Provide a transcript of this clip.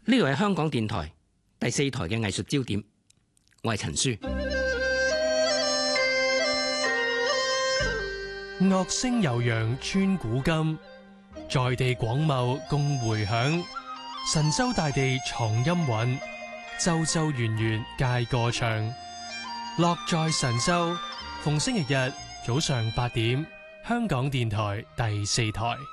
呢度係香港電台第4台嘅藝術焦點，我係陳舒。 樂聲悠揚穿古今，在地廣袤共迴響。神州大地藏音韻，州州圓圓皆歌唱。樂在神州，逢星期日早上8點，香港電台第4台。